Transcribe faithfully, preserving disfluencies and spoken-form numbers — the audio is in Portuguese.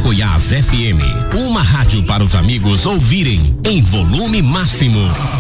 Goiás F M, uma rádio para os amigos ouvirem em volume máximo.